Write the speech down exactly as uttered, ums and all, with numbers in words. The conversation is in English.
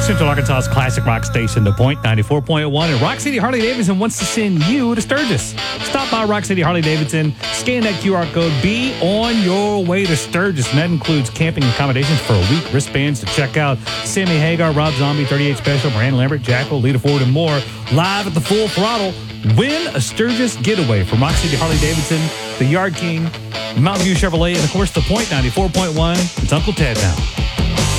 Central Arkansas's classic rock station, The Point, ninety-four point one. And Rock City Harley-Davidson wants to send you to Sturgis. Stop by Rock City Harley-Davidson, scan that Q R code, be on your way to Sturgis. And that includes camping accommodations for a week, wristbands to check out Sammy Hagar, Rob Zombie, thirty-eight Special, Miranda Lambert, Jackal, Lita Ford, and more. Live at the Full Throttle. Win a Sturgis getaway from Rock City Harley-Davidson, the Yard King, Mountain View Chevrolet, and of course, The Point, ninety-four point one. It's Uncle Ted now.